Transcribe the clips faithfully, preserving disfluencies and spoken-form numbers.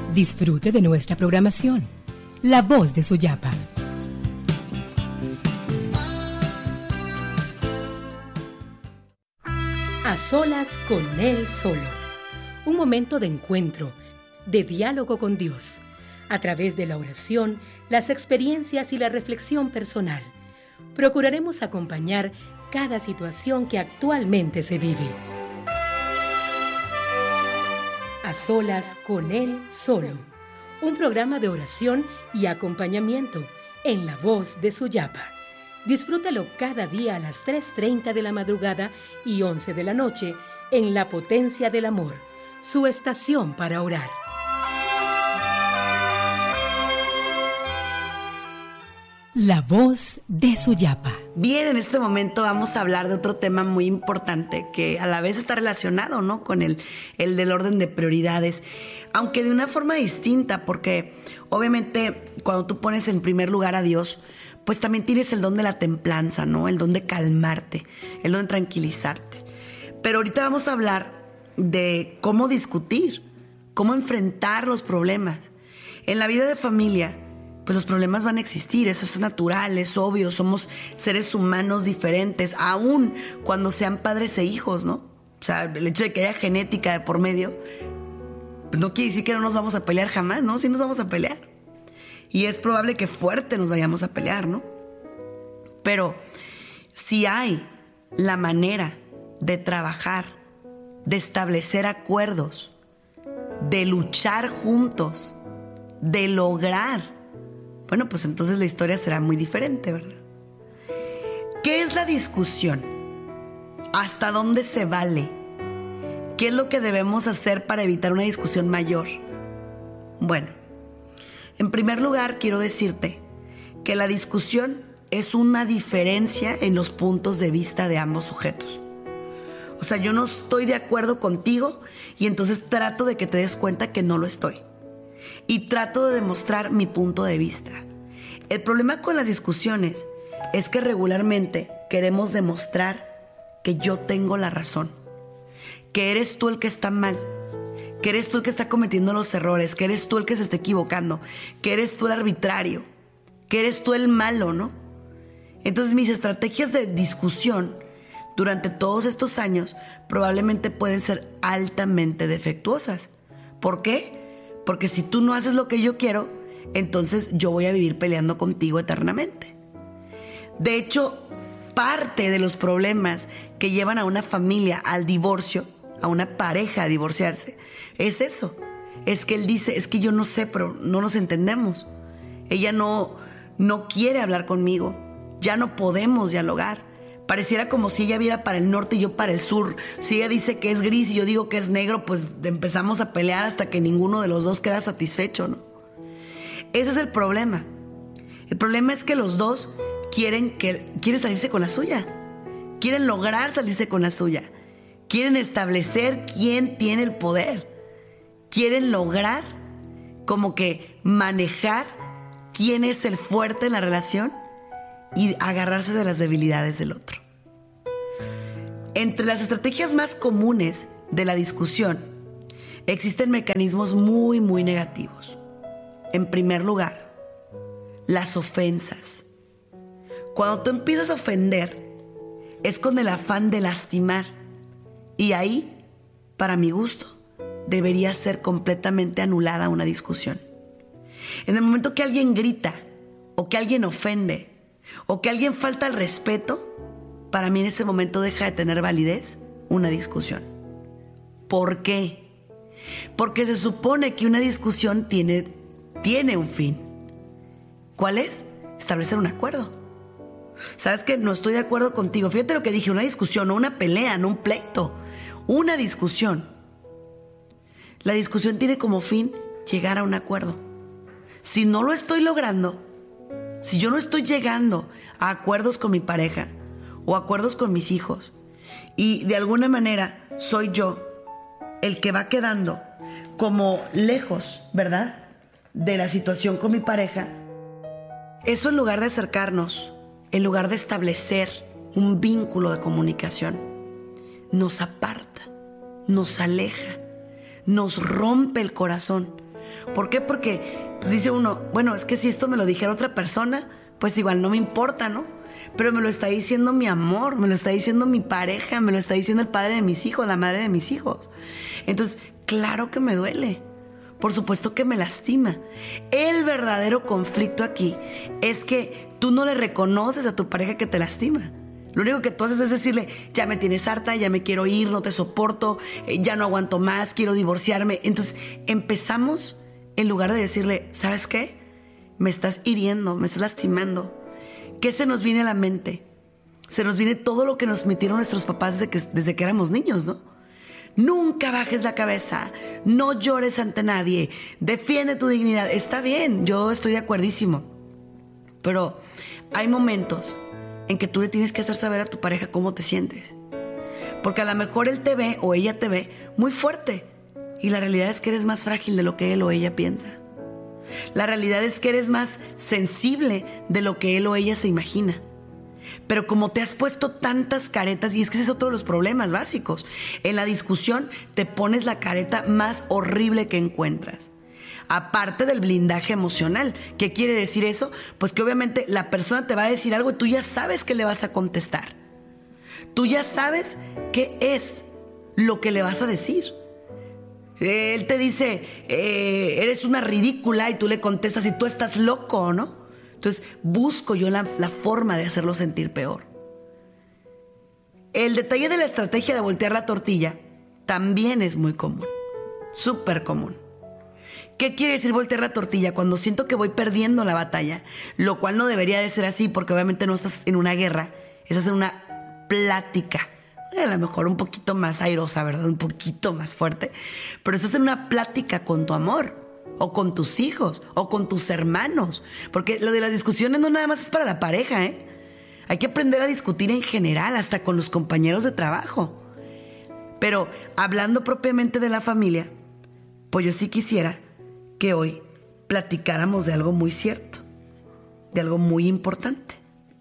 Disfrute de nuestra programación. La voz de Suyapa. A solas con Él solo. Un momento de encuentro, de diálogo con Dios, a través de la oración, las experiencias y la reflexión personal. Procuraremos acompañar cada situación que actualmente se vive. A solas con Él solo. Un programa de oración y acompañamiento en la voz de Suyapa. Disfrútalo cada día a las tres treinta de la madrugada y once de la noche en La Potencia del Amor, su estación para orar. La voz de Suyapa. Bien, en este momento vamos a hablar de otro tema muy importante que a la vez está relacionado, ¿no?, con el, el del orden de prioridades, aunque de una forma distinta, porque obviamente cuando tú pones en primer lugar a Dios, pues también tienes el don de la templanza, ¿no? El don de calmarte, el don de tranquilizarte. Pero ahorita vamos a hablar de cómo discutir, cómo enfrentar los problemas. En la vida de familia, pues los problemas van a existir, eso es natural, es obvio, somos seres humanos diferentes, aún cuando sean padres e hijos, ¿no? O sea, el hecho de que haya genética de por medio, pues no quiere decir que no nos vamos a pelear jamás, ¿no? Sí nos vamos a pelear. Y es probable que fuerte nos vayamos a pelear, ¿no? Pero si hay la manera de trabajar, de establecer acuerdos, de luchar juntos, de lograr, bueno, pues entonces la historia será muy diferente, ¿verdad? ¿Qué es la discusión? ¿Hasta dónde se vale? ¿Qué es lo que debemos hacer para evitar una discusión mayor? Bueno, en primer lugar, quiero decirte que la discusión es una diferencia en los puntos de vista de ambos sujetos. O sea, yo no estoy de acuerdo contigo y entonces trato de que te des cuenta que no lo estoy. Y trato de demostrar mi punto de vista. El problema con las discusiones es que regularmente queremos demostrar que yo tengo la razón, que eres tú el que está mal, que eres tú el que está cometiendo los errores, que eres tú el que se está equivocando, que eres tú el arbitrario, que eres tú el malo, ¿no? Entonces mis estrategias de discusión durante todos estos años probablemente pueden ser altamente defectuosas. ¿Por qué? Porque si tú no haces lo que yo quiero, entonces yo voy a vivir peleando contigo eternamente. De hecho, parte de los problemas que llevan a una familia al divorcio, a una pareja a divorciarse, es eso. Es que él dice, es que yo no sé, pero no nos entendemos. Ella no, no quiere hablar conmigo. Ya no podemos dialogar. Pareciera como si ella viera para el norte y yo para el sur. Si ella dice que es gris y yo digo que es negro, pues empezamos a pelear hasta que ninguno de los dos queda satisfecho, ¿no? Ese es el problema. El problema es que los dos quieren, que, quieren salirse con la suya. Quieren lograr salirse con la suya. Quieren establecer quién tiene el poder. Quieren lograr como que manejar quién es el fuerte en la relación y agarrarse de las debilidades del otro. Entre las estrategias más comunes de la discusión existen mecanismos muy, muy negativos. En primer lugar, las ofensas. Cuando tú empiezas a ofender, es con el afán de lastimar. Y ahí, para mi gusto, debería ser completamente anulada una discusión. En el momento que alguien grita, o que alguien ofende, o que alguien falta al respeto, para mí en ese momento deja de tener validez una discusión. ¿Por qué? Porque se supone que una discusión tiene, tiene un fin. ¿Cuál es? Establecer un acuerdo. ¿Sabes qué? No estoy de acuerdo contigo. Fíjate lo que dije, una discusión, no una pelea, no un pleito. Una discusión. La discusión tiene como fin llegar a un acuerdo. Si no lo estoy logrando, si yo no estoy llegando a acuerdos con mi pareja o acuerdos con mis hijos y de alguna manera soy yo el que va quedando como lejos, ¿verdad?, de la situación con mi pareja, eso en lugar de acercarnos, en lugar de establecer un vínculo de comunicación, nos aparta, nos aleja, nos rompe el corazón, ¿Por qué? Porque pues, dice uno, bueno, es que si esto me lo dijera otra persona, pues igual no me importa, ¿no? Pero me lo está diciendo mi amor, me lo está diciendo mi pareja, me lo está diciendo el padre de mis hijos, la madre de mis hijos. Entonces, claro que me duele. Por supuesto que me lastima. El verdadero conflicto aquí es que tú no le reconoces a tu pareja que te lastima. Lo único que tú haces es decirle, ya me tienes harta, ya me quiero ir, no te soporto, ya no aguanto más, quiero divorciarme. Entonces empezamos, en lugar de decirle, ¿sabes qué? Me estás hiriendo, me estás lastimando. ¿Qué se nos viene a la mente? Se nos viene todo lo que nos metieron nuestros papás desde que, desde que éramos niños, ¿no? Nunca bajes la cabeza, no llores ante nadie, defiende tu dignidad. Está bien, yo estoy de acuerdísimo, pero hay momentos en que tú le tienes que hacer saber a tu pareja cómo te sientes. Porque a lo mejor él te ve o ella te ve muy fuerte y la realidad es que eres más frágil de lo que él o ella piensa. La realidad es que eres más sensible de lo que él o ella se imagina. Pero como te has puesto tantas caretas, y es que ese es otro de los problemas básicos, en la discusión te pones la careta más horrible que encuentras. Aparte del blindaje emocional. ¿Qué quiere decir eso? Pues que obviamente la persona te va a decir algo y tú ya sabes que le vas a contestar. Tú ya sabes qué es lo que le vas a decir. Él te dice, eh, eres una ridícula, y tú le contestas, y tú estás loco, ¿no? Entonces busco yo la, la forma de hacerlo sentir peor. El detalle de la estrategia de voltear la tortilla también es muy común, súper común. ¿Qué quiere decir voltear la tortilla? Cuando siento que voy perdiendo la batalla, lo cual no debería de ser así, porque obviamente no estás en una guerra, estás en una plática, a lo mejor un poquito más airosa, ¿verdad? Un poquito más fuerte, pero estás en una plática con tu amor, o con tus hijos, o con tus hermanos, porque lo de las discusiones no nada más es para la pareja, ¿eh? Hay que aprender a discutir en general, hasta con los compañeros de trabajo. Pero hablando propiamente de la familia, pues yo sí quisiera que hoy platicáramos de algo muy cierto, de algo muy importante.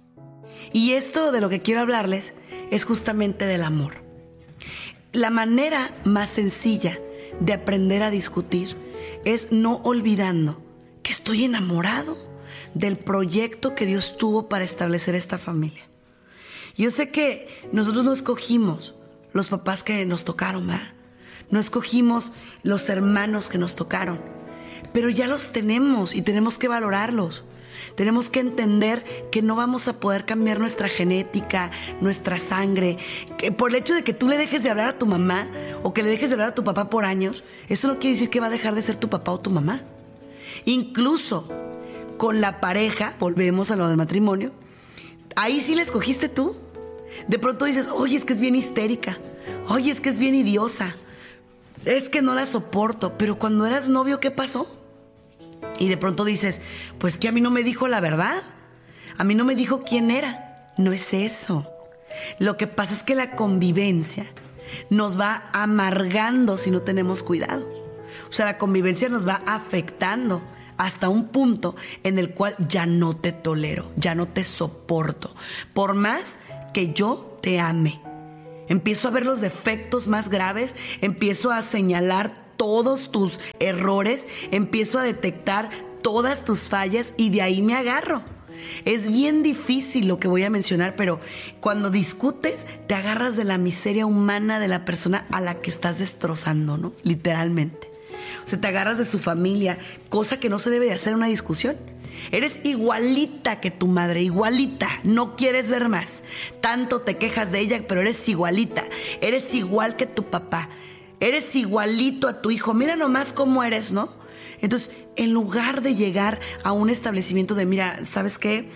Y esto de lo que quiero hablarles es justamente del amor. La manera más sencilla de aprender a discutir es no olvidando que estoy enamorado del proyecto que Dios tuvo para establecer esta familia. Yo sé que nosotros no escogimos los papás que nos tocaron, ¿verdad? No escogimos los hermanos que nos tocaron, pero ya los tenemos y tenemos que valorarlos. Tenemos que entender que no vamos a poder cambiar nuestra genética, nuestra sangre. Que por el hecho de que tú le dejes de hablar a tu mamá o que le dejes de hablar a tu papá por años, eso no quiere decir que va a dejar de ser tu papá o tu mamá. Incluso con la pareja, volvemos a lo del matrimonio, ahí sí la escogiste tú. De pronto dices, oye, es que es bien histérica, oye, es que es bien idiosa, es que no la soporto. Pero cuando eras novio, ¿qué pasó? Y de pronto dices, pues que a mí no me dijo la verdad, a mí no me dijo quién era. No es eso. Lo que pasa es que la convivencia nos va amargando si no tenemos cuidado. O sea, la convivencia nos va afectando hasta un punto en el cual ya no te tolero, ya no te soporto, por más que yo te ame. Empiezo a ver los defectos más graves, empiezo a señalar todos tus errores, empiezo a detectar todas tus fallas y de ahí me agarro. Es bien difícil lo que voy a mencionar, pero cuando discutes te agarras de la miseria humana de la persona a la que estás destrozando, ¿no? Literalmente. O sea, te agarras de su familia, cosa que no se debe de hacer en una discusión. Eres igualita que tu madre, igualita, no quieres ver más. Tanto te quejas de ella, pero eres igualita. Eres igual que tu papá. Eres igualito a tu hijo. Mira nomás cómo eres, ¿no? Entonces, en lugar de llegar a un establecimiento de, mira, ¿sabes qué?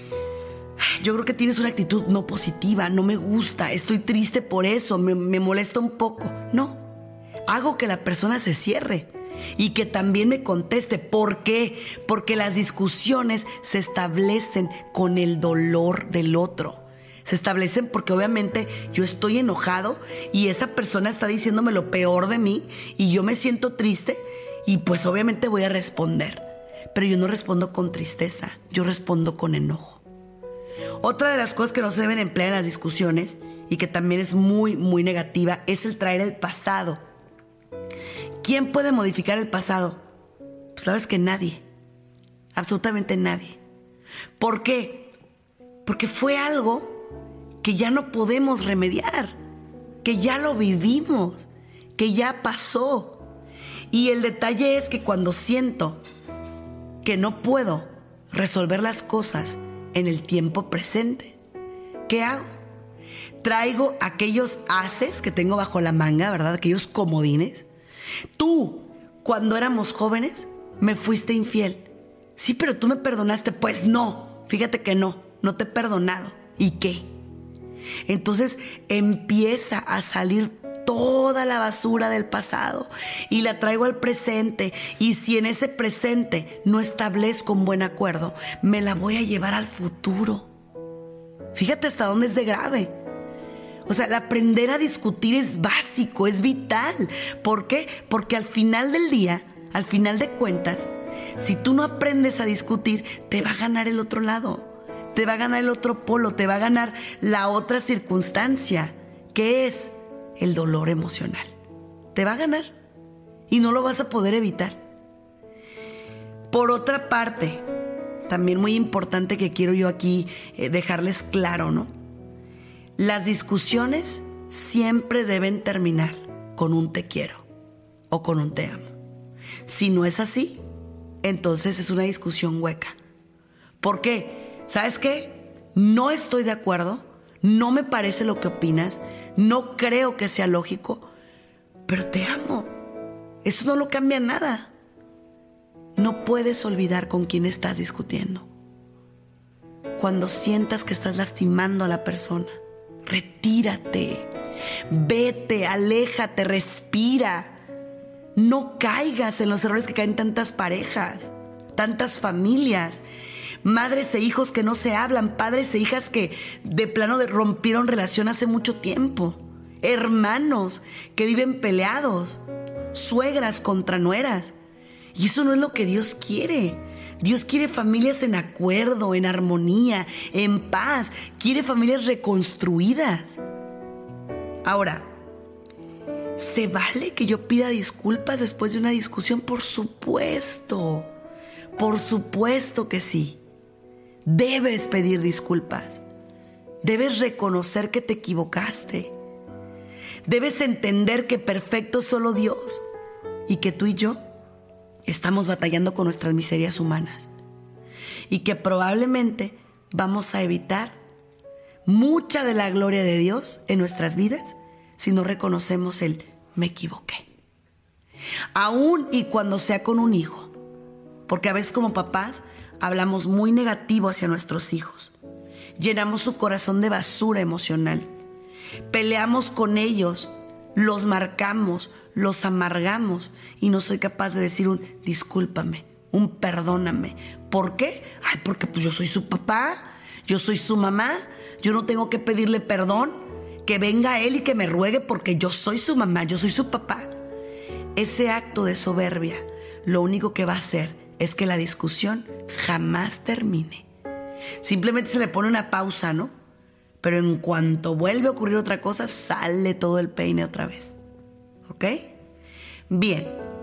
Yo creo que tienes una actitud no positiva, no me gusta, estoy triste por eso, me, me molesta un poco. No, hago que la persona se cierre y que también me conteste. ¿Por qué? Porque las discusiones se establecen con el dolor del otro. Se establecen porque obviamente yo estoy enojado y esa persona está diciéndome lo peor de mí y yo me siento triste y pues obviamente voy a responder. Pero yo no respondo con tristeza, yo respondo con enojo. Otra de las cosas que no se deben emplear en las discusiones y que también es muy, muy negativa es el traer el pasado. ¿Quién puede modificar el pasado? Pues la verdad es que nadie, absolutamente nadie. ¿Por qué? Porque fue algo que ya no podemos remediar, que ya lo vivimos, que ya pasó. Y el detalle es que cuando siento que no puedo resolver las cosas en el tiempo presente, ¿qué hago? Traigo aquellos haces que tengo bajo la manga, ¿verdad? Aquellos comodines. Tú, cuando éramos jóvenes, me fuiste infiel. Sí, pero tú me perdonaste. Pues no, fíjate que no, no te he perdonado. ¿Y qué? Entonces empieza a salir toda la basura del pasado y la traigo al presente, y si en ese presente no establezco un buen acuerdo, me la voy a llevar al futuro. Fíjate hasta dónde es de grave. O sea, el aprender a discutir es básico, es vital. ¿Por qué? Porque al final del día, al final de cuentas, si tú no aprendes a discutir, te va a ganar el otro lado, te va a ganar el otro polo, te va a ganar la otra circunstancia, que es el dolor emocional. Te va a ganar y no lo vas a poder evitar. Por otra parte, también muy importante que quiero yo aquí eh, dejarles claro, ¿no? Las discusiones siempre deben terminar con un te quiero o con un te amo. Si no es así, entonces es una discusión hueca. ¿Por qué? ¿Sabes qué? No estoy de acuerdo, no me parece lo que opinas, no creo que sea lógico, pero te amo. Eso no lo cambia nada. No puedes olvidar con quién estás discutiendo. Cuando sientas que estás lastimando a la persona, retírate, vete, aléjate, respira. No caigas en los errores que caen tantas parejas, tantas familias, madres e hijos que no se hablan, padres e hijas que de plano rompieron relación hace mucho tiempo, hermanos que viven peleados, suegras contra nueras. Y eso no es lo que Dios quiere. Dios quiere familias en acuerdo, en armonía, en paz. Quiere familias reconstruidas. Ahora, ¿se vale que yo pida disculpas después de una discusión? Por supuesto, por supuesto que sí. Debes pedir disculpas. Debes reconocer que te equivocaste. Debes entender que perfecto es solo Dios y que tú y yo estamos batallando con nuestras miserias humanas y que probablemente vamos a evitar mucha de la gloria de Dios en nuestras vidas si no reconocemos el me equivoqué. Aún y cuando sea con un hijo, porque a veces como papás hablamos muy negativo hacia nuestros hijos, llenamos su corazón de basura emocional, peleamos con ellos, los marcamos, los amargamos y no soy capaz de decir un discúlpame, un perdóname. ¿Por qué? Ay, porque pues yo soy su papá, yo soy su mamá, yo no tengo que pedirle perdón, que venga él y que me ruegue porque yo soy su mamá, yo soy su papá. Ese acto de soberbia lo único que va a hacer es que la discusión jamás termine. Simplemente se le pone una pausa, ¿no? Pero en cuanto vuelve a ocurrir otra cosa, sale todo el peine otra vez. ¿Ok? Bien.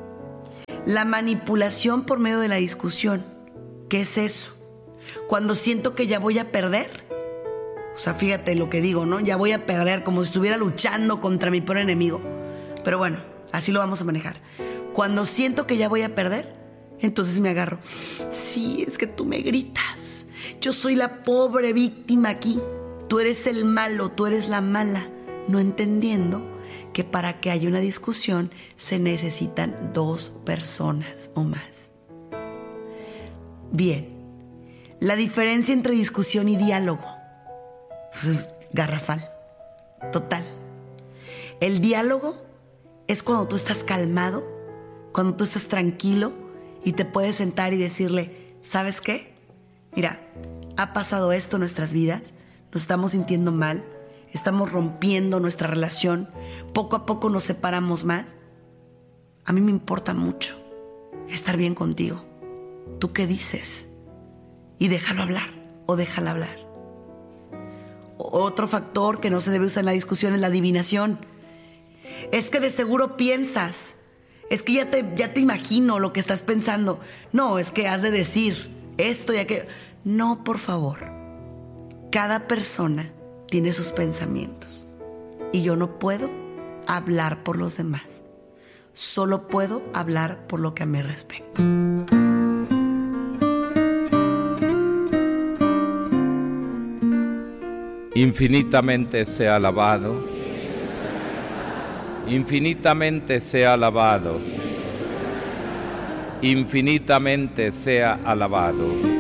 La manipulación por medio de la discusión. ¿Qué es eso? Cuando siento que ya voy a perder. O sea, fíjate lo que digo, ¿no? Ya voy a perder, como si estuviera luchando contra mi peor enemigo. Pero bueno, así lo vamos a manejar. Cuando siento que ya voy a perder, entonces me agarro. Sí, es que tú me gritas. Yo soy la pobre víctima aquí. Tú eres el malo, tú eres la mala. No entendiendo que para que haya una discusión se necesitan dos personas o más. Bien, la diferencia entre discusión y diálogo. Garrafal, total. El diálogo es cuando tú estás calmado, cuando tú estás tranquilo y te puedes sentar y decirle, ¿sabes qué? Mira, ha pasado esto en nuestras vidas, nos estamos sintiendo mal, estamos rompiendo nuestra relación, poco a poco nos separamos más. A mí me importa mucho estar bien contigo. ¿Tú qué dices? Y déjalo hablar o déjala hablar. Otro factor que no se debe usar en la discusión es la adivinación. Es que de seguro piensas, es que ya te, ya te imagino lo que estás pensando. No, es que has de decir esto ya que... No, por favor. Cada persona tiene sus pensamientos y yo no puedo hablar por los demás. Solo puedo hablar por lo que a mí respecta. Infinitamente sea alabado, infinitamente sea alabado, infinitamente sea alabado.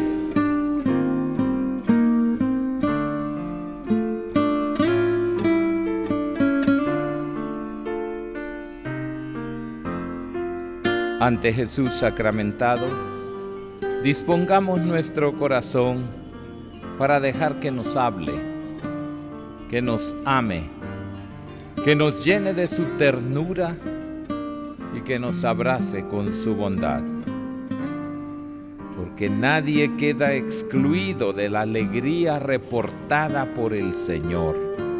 Ante Jesús sacramentado, dispongamos nuestro corazón para dejar que nos hable, que nos ame, que nos llene de su ternura y que nos abrace con su bondad. Porque nadie queda excluido de la alegría reportada por el Señor.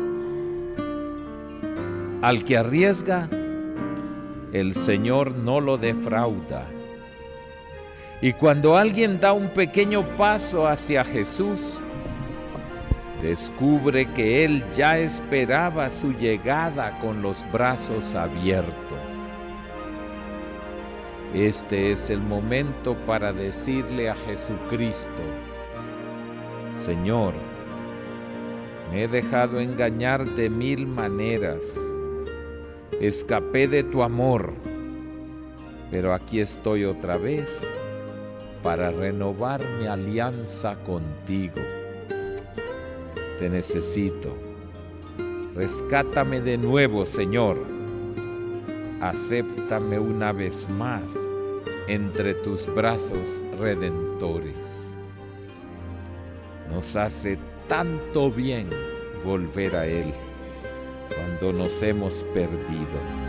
Al que arriesga, el Señor no lo defrauda. Y cuando alguien da un pequeño paso hacia Jesús, descubre que Él ya esperaba su llegada con los brazos abiertos. Este es el momento para decirle a Jesucristo: Señor, me he dejado engañar de mil maneras. Escapé de tu amor, pero aquí estoy otra vez para renovar mi alianza contigo. Te necesito. Rescátame de nuevo, Señor. Acéptame una vez más entre tus brazos redentores. Nos hace tanto bien volver a Él cuando nos hemos perdido.